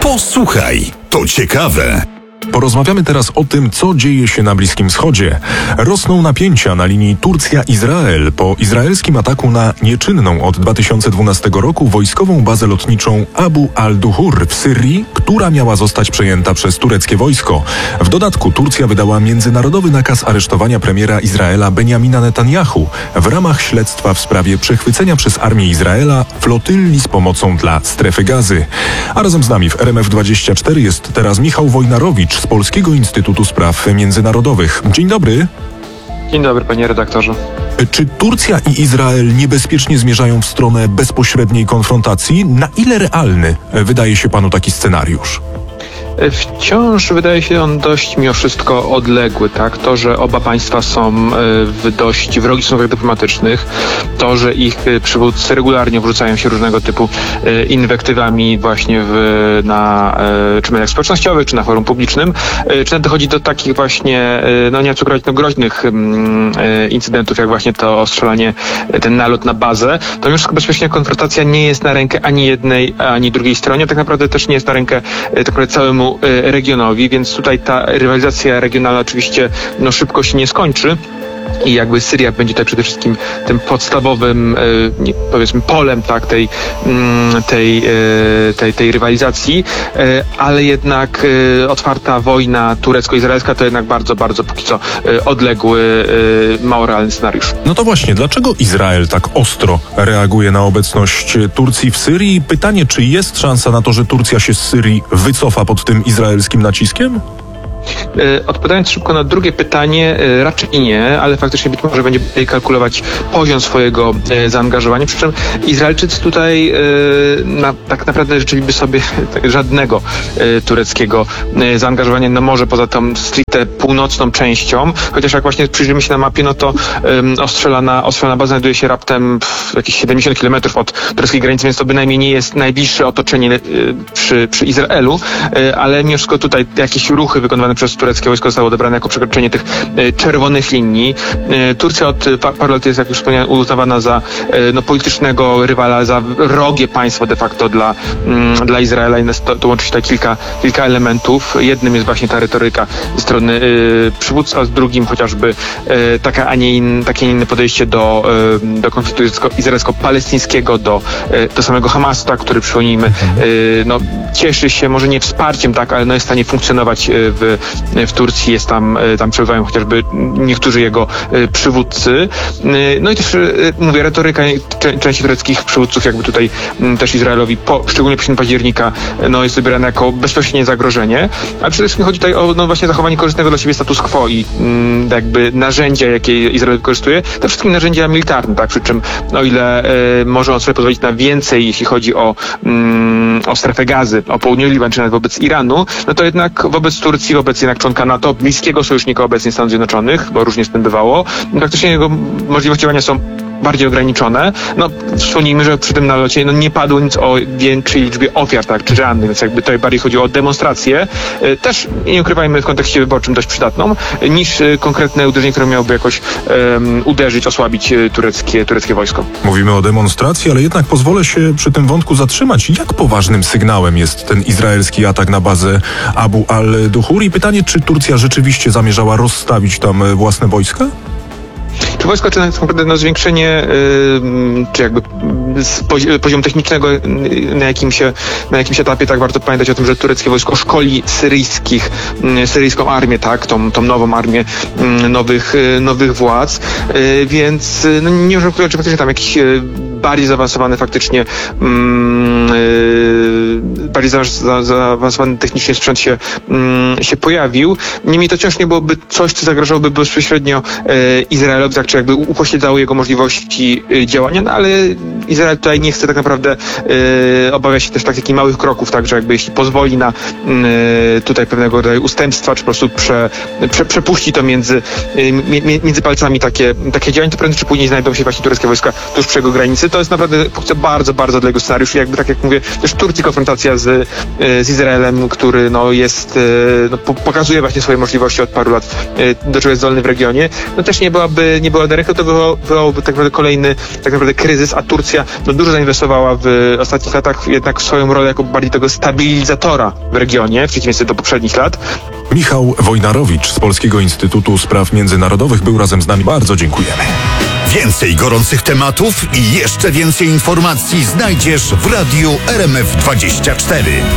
Posłuchaj, to ciekawe. Porozmawiamy teraz o tym, co dzieje się na Bliskim Wschodzie. Rosną napięcia na linii Turcja-Izrael po izraelskim ataku na nieczynną od 2012 roku wojskową bazę lotniczą Abu al-Duhur w Syrii, która miała zostać przejęta przez tureckie wojsko. W dodatku Turcja wydała międzynarodowy nakaz aresztowania premiera Izraela Benjamina Netanyahu w ramach śledztwa w sprawie przechwycenia przez armię Izraela flotylli z pomocą dla Strefy Gazy. A razem z nami w RMF24 jest teraz Michał Wojnarowicz z Polskiego Instytutu Spraw Międzynarodowych. Dzień dobry. Dzień dobry, panie redaktorze. Czy Turcja i Izrael niebezpiecznie zmierzają w stronę bezpośredniej konfrontacji? Na ile realny wydaje się panu taki scenariusz? Wciąż wydaje się on dość mimo wszystko odległy, tak? To, że oba państwa są w dość wrogich stosunkach dyplomatycznych, to, że ich przywódcy regularnie wrzucają się różnego typu inwektywami właśnie czy w mediach społecznościowych, czy na forum publicznym, czy dochodzi do takich właśnie, nie wiem co ukrywać, groźnych incydentów, jak właśnie to ostrzelanie, ten nalot na bazę, to mimo wszystko bezpośrednia konfrontacja nie jest na rękę ani jednej, ani drugiej stronie, tak naprawdę też nie jest na rękę tak naprawdę całemu regionowi, więc tutaj ta rywalizacja regionalna oczywiście szybko się nie skończy. I jakby Syria będzie tutaj przede wszystkim tym podstawowym, powiedzmy, polem, tak, tej rywalizacji, ale jednak otwarta wojna turecko-izraelska to jednak bardzo, bardzo póki co odległy, mało realny scenariusz. No to właśnie, dlaczego Izrael tak ostro reaguje na obecność Turcji w Syrii? Pytanie, czy jest szansa na to, że Turcja się z Syrii wycofa pod tym izraelskim naciskiem? Odpowiadając szybko na drugie pytanie, raczej nie, ale faktycznie być może będzie kalkulować poziom swojego zaangażowania, przy czym Izraelczycy tutaj tak naprawdę życzyliby sobie żadnego tureckiego zaangażowania, może poza tą stricte północną częścią, chociaż jak właśnie przyjrzymy się na mapie, to ostrzelana baza znajduje się raptem jakieś 70 km od tureckiej granicy, więc to bynajmniej nie jest najbliższe otoczenie przy Izraelu, ale mimo wszystko tutaj jakieś ruchy wykonywane przez tureckie wojsko zostało odebrane jako przekroczenie tych czerwonych linii. Turcja od paru lat jest, jak już wspomniałem, uznawana za politycznego rywala, za wrogie państwo de facto dla Izraela i to łączy się tutaj kilka elementów. Jednym jest właśnie ta retoryka ze strony przywództwa, z drugim chociażby takie, a nie inne podejście do konfliktu izraelsko-palestyńskiego, do samego Hamasu, tak, który, przypomnijmy, cieszy się może nie wsparciem, tak, ale jest w stanie funkcjonować w Turcji, tam przebywają chociażby niektórzy jego przywódcy. No i też, mówię, retoryka części tureckich przywódców jakby tutaj też Izraelowi, szczególnie po października, jest wybierana jako bezpośrednie zagrożenie, ale przede wszystkim chodzi tutaj o właśnie zachowanie korzystnego dla siebie status quo i jakby narzędzia, jakie Izrael wykorzystuje, to wszystkim narzędzia militarne, tak, przy czym o ile może on sobie pozwolić na więcej, jeśli chodzi o strefę Gazy, o południowy Liban, czy nawet wobec Iranu, to jednak wobec Turcji, wobec jednak członka NATO, bliskiego sojusznika obecnie Stanów Zjednoczonych, bo różnie z tym bywało, praktycznie jego możliwości działania są bardziej ograniczone. Wspomnijmy, że przy tym nalocie nie padło nic o większej liczbie ofiar, tak, czy rannych, więc jakby tutaj bardziej chodziło o demonstrację, też, nie ukrywajmy, w kontekście wyborczym dość przydatną, niż konkretne uderzenie, które miałoby jakoś uderzyć, osłabić tureckie wojsko. Mówimy o demonstracji, ale jednak pozwolę się przy tym wątku zatrzymać. Jak poważnym sygnałem jest ten izraelski atak na bazę Abu al-Duhur? I pytanie, czy Turcja rzeczywiście zamierzała rozstawić tam własne wojska? Czy wojsko, czy konkretne zwiększenie, czy jakby poziomu technicznego na jakimś etapie, tak, warto pamiętać o tym, że tureckie wojsko szkoli syryjską armię, tak, tą nową armię nowych władz, więc nie możemy powiedzieć, czy faktycznie tam jakiś bardziej zaawansowany faktycznie bardziej zaawansowany technicznie sprzęt się pojawił. Niemniej to wciąż nie byłoby coś, co zagrażałoby bezpośrednio Izraelowi, tak, czy jakby upośledzało jego możliwości działania, ale Izrael tutaj nie chce tak naprawdę, obawia się też takich małych kroków, tak, że jakby jeśli pozwoli na tutaj pewnego rodzaju ustępstwa, czy po prostu przepuści to między palcami takie działania, to prędzej czy później znajdą się właśnie tureckie wojska tuż przy jego granicy. To jest naprawdę bardzo, bardzo odległy scenariusz i jakby, tak jak mówię, też w Turcji konfrontacja z z Izraelem, który jest, pokazuje właśnie swoje możliwości od paru lat, do czego jest zdolny w regionie, też nie byłaby na rękę, to wywołałoby tak naprawdę kolejny kryzys, a Turcja dużo zainwestowała w ostatnich latach jednak w swoją rolę jako bardziej tego stabilizatora w regionie, w przeciwieństwie do poprzednich lat. Michał Wojnarowicz z Polskiego Instytutu Spraw Międzynarodowych był razem z nami. Bardzo dziękujemy. Więcej gorących tematów i jeszcze więcej informacji znajdziesz w Radiu RMF24.